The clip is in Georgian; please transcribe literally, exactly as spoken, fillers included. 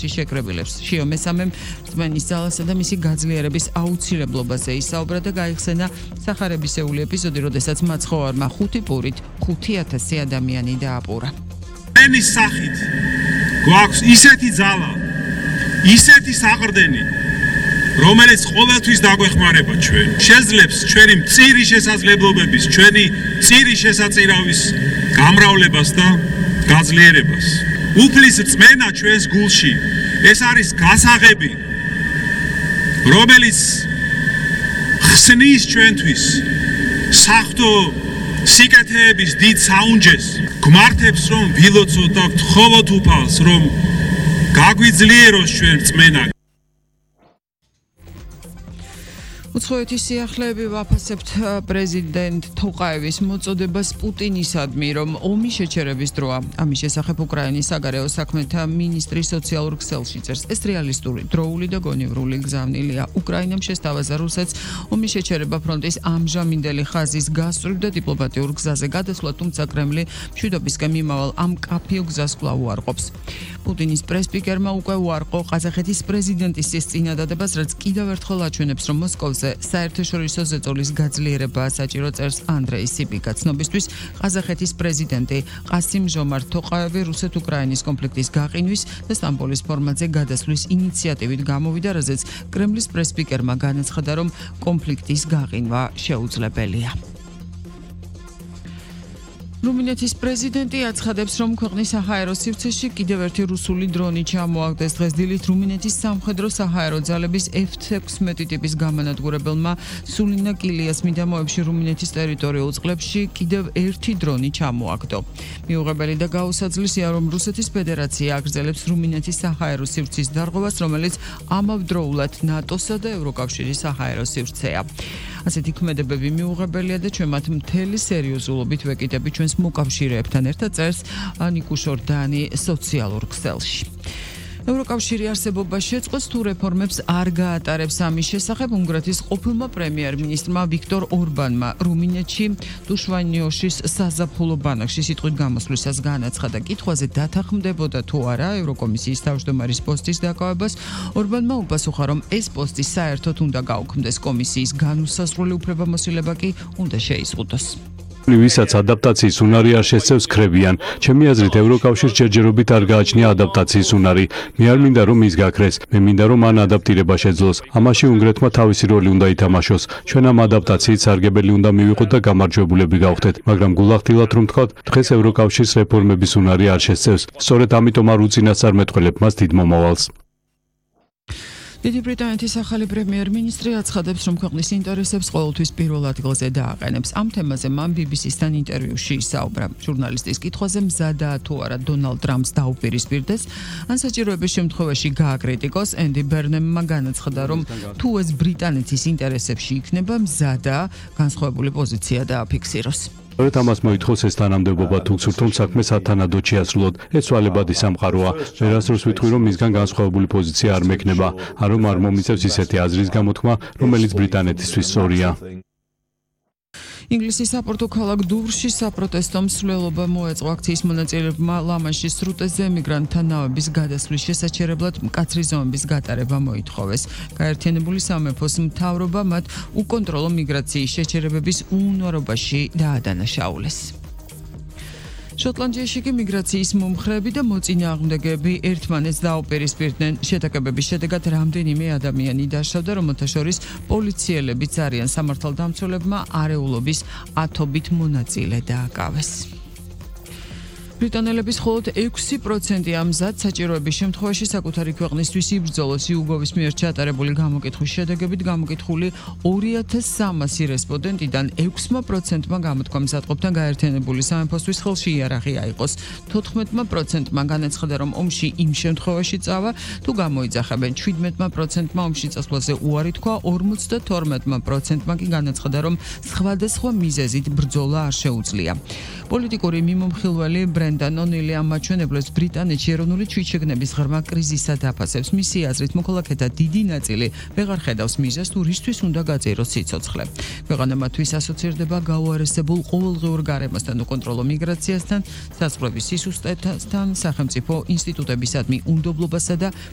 სახლში შეკრებილებს. შიო მესამემ რწმენის ძალასა და მისი გაძლიერების აუცილებლობაზე ისაუბრა და გაიხსენა სახარებისეული ეპიზოდი, როდესაც მაცხოვარმა ხუთი პურით ხუთი ათასი ადამიანი დააპურა. ენის სახით გვაქვს ისეთი ძალა, ისეთი საყრდენი, რომელიც ყოველთვის დაგვეხმარება ჩვენ. შეძლებს ჩვენი მწირი შესაძლებლობების, ჩვენი მწირი შესაწირავის გამრავლებას და გაძლიერებას. უფლის რწმენა ჩვენს გულში, ეს არის გასაღები, რომელიც ხსნის ჩვენთვის საღვთო სიკეთეების დიდ საუნჯეს, გვმართებს რომ ვილოცოთ და გთხოვოთ უფალს, რომ გაგვიძლიეროს ჩვენ რწმენა. უცხოეთის სიახლეები ვაფასებთ პრეზიდენტ თოყაევის მოწოდებას პუტინისადმი, რომ ომი შეჩერების დროა. ამის შესახებ უკრაინის საგარეო საქმეთა მინისტრი სოციალურ ქსელში წერს. ეს რეალისტური, დროული და გონივრული გზავნილია. უკრაინამ შესთავაზა რუსეთს ომის შეჩერება ფრონტის ამჟამინდელი ხაზის გასწვრივ და დიპლომატიურ გზაზე გადასვლა, თუმცა კრემლი მშვიდობისკენ მიმავალ ამ კაფიო გზას კვლავ უარყოფს. პუტინის პრესპიკერმა უკვე უარყო ყაზახეთის პრეზიდენტის ის წინადადებას, რაც კიდევ ერთხელ აჩვენებს, რომ მოსკოვზე საერთაშორისო ზეწოლის გაძლიერებაა საჭირო, წერს ანდრეი სიბიკა. ცნობისთვის ყაზახეთის პრეზიდენტი ყასიმ ჟომართ თოყაევი რუსეთ-უკრაინის კონფლიქტის გაყინვის და სტამბოლის ფორმატზე გადასვლის ინიციატივით გამოვიდა, რაზეც კრემლის პრესპიკერმა განაცხადა, რომ კონფლიქტის გაყინვა შეუძლებელია. რუმინეთის პრეზიდენტი აცხადებს, რომ ქვეყნის საჰაერო სივრცეში კიდევ ერთი რუსული დრონი ჩამოაგდეს. დღეს დილით რუმინეთის სამხედრო საჰაერო ძალების ეფ ექვსმეტი ტიპის გამანადგურებელმა სულინა კილიას მიდამოებში რუმინეთის ტერიტორიულ წყლებში კიდევ ერთი დრონი ჩამოაგდო. მიუღებელი და გაუსაძლისია, რომ რუსეთის ფედერაცია აგრძელებს რუმინეთის საჰაერო სივრცის დარღვევას, რომელიც ამავდროულად ნატოსა და ევროკავშირის საჰაერო სივრცეა. ასეთი ქმედებები მიუღებელია და ჩვენ მათ მთელი სერიოზულობით ვეკიდები ჩვენს მოკავშირეებთან ერთად, წერს ნიკუშორ დანი სოციალურ ქსელში. ევროკავშირი არსებობა შეწყვეტს თუ რეფორმებს არ გაატარებს. ამის შესახებ უნგრეთის ყოფილმა პრემიერ-მინისტრმა ვიქტორ ორბანმა რუმინეთში ტუშვანიოშის საზაფხულო ბანაკში სიტყვით გამოსვლისას განაცხადა. კითხვაზე დათანხმდებოდა თუ არა ევროკომისიის თავმჯდომარის პოსტის დაკავებას, ორბანმა უპასუხა, რომ ეს პოსტი საერთოდ უნდა გაუქმდეს, კომისიის განუსაზღვრელი უფლებამოსილება კი უნდა შეიზღუდოს. ვისაც ადაპტაციის უნარი არ შესწევს, ქრებიან. ჩემი აზრით, ევროკავშირს ჯერჯერობით არ გააჩნია ადაპტაციის უნარი. მე არ მინდა რომ ის გაქრეს, მე მინდა რომ მან ადაპტირება შეძლოს. ამაში უნგრეთმა თავისი როლი უნდა ითამაშოს. ჩვენ ამ ადაპტაციით სარგებელი უნდა მივიღოთ და გამარჯვებულები გავხდეთ, მაგრამ გულახდილად რომ თქვათ, დღეს ევროკავშირს რეფორმების უნარი არ შესწევს. სწორედ ამიტომ არ უწინასწარ მეტყველებ მას დიდ მომავალს. დიდი ბრიტანეთის ახალი პრემიერ-მინისტრი აცხადებს, რომ ქვეყნის ინტერესებს ყოველთვის პირველ ადგილზე დააყენებს. ამ თემაზე მან ბი ბი სისთან ინტერვიუში ისაუბრა. ჟურნალისტის კითხვაზე მზადაა თუ არა დონალდ ტრამპს დაუპირისპირდეს, ან საჭიროების შემთხვევაში გააკრიტიკოს, ენდი ბერნემმა განაცხადა, რომ თუ ეს ბრიტანეთის ინტერესებში იქნება, მზადაა განსხვავებული პოზიცია დააფიქსიროს. სწორედ ამას მოითხოვს ეს თანამდებობა, თუ გსურთ რომ საქმე სათანადოდ შეასრულოთ. ეს ვალებადი სამყაროა. ვერასდროს ვიტყვი, რომ მისგან განსხვავებული პოზიცია არ მექნება, არ რომ არ მომიწევს ისეთი აზრის გამოთქმა, რომელიც ბრიტანეთისთვის სწორია. ინგლისის საპორტო ქალაქ დუვრში საპროტესტო მსვლელობა მოეწყო. აქციის მონაწილეებმა ლა-მანშის სრუტეზე ემიგრანტთა ნავების გადასვლის შესაჩერებლად მკაცრი ზომების გატარება მოითხოვეს. გაერთიანებული სამეფოს მთავრობა მათ უკონტროლო მიგრაციის შეჩერებების უუნვარობაში დაადანაშაულეს. შოტლანდიაში კი მიგრაციის მომხრეები და მოწინააღმდეგეები ერთმანეთს დაუპირისპირდნენ. შეტაკებების შედეგად რამდენიმე ადამიანი დაშავდა, რომელთა შორის პოლიციელებიც არიან. სამართალდამცველებმა არეულობის ათობით მონაწილე დააკავეს. ბრიტანელების მხოლოდ ექვსი პროცენტი ამზად საჭიროების შემთხვევაში საკუთარი ქვეყნისთვის იბრძოლოს. იუგოვის მიერ ჩატარებული გამოკითხვის შედეგებით გამოკითხული ორი ათას სამასი რესპონდენტიდან ექვსმა პროცენტმა გამოთქვა მზადყოფთან გაერთიანებული სამეფოსთვის ხელში იარაღი აიღოს. თოთხმეტმა პროცენტმა განაცხადა, რომ ომში იმ შემთხვევაში წავა, თუ გამოიძახებენ. შვიდმეტმა პროცენტმა ომში წასვლაზე უარი თქვა, ორმოცდათორმეტმა პროცენტმა კი განაცხადა, რომ სხვადასხვა მიზეზით ბრძოლა არ შეუძლია. პოლიტიკური მიმომხილველი ბრენდან ონილი ამაჩვენებლებს ბრიტანეთში ეროვნული თვითშეგნების ღრმა კრიზისად აფასებს. მისი აზრით, მოქალაქეთა დიდი ნაწილი ვეღარ ხედავს მიზეზს, თუ რისთვის უნდა გაძიროს სიცოცხლე. ქვეყანა მათთვის ასოცირდება გაუარესებულ ყოველდღიურ გარემოსთან, უკონტროლო მიგრაციასთან, საზღვრების სისუსტეთან, სახელმწიფო ინსტიტუტებისადმი უნდობლობასა და